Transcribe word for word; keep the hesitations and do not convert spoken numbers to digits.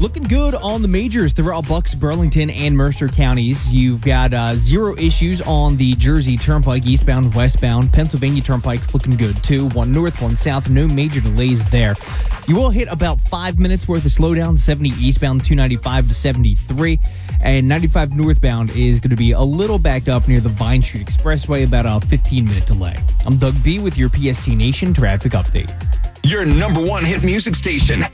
Looking good on the majors throughout Bucks, Burlington, and Mercer counties. You've got uh, zero issues on the Jersey Turnpike, eastbound and westbound. Pennsylvania Turnpike's looking good, too. One north, one south. No major delays there. You will hit about five minutes worth of slowdown, seventy eastbound, two ninety-five to seventy-three. And ninety-five northbound is going to be a little backed up near the Vine Street Expressway, about a fifteen-minute delay. I'm Doug B. with your P S T Nation Traffic Update. Your number one hit music station.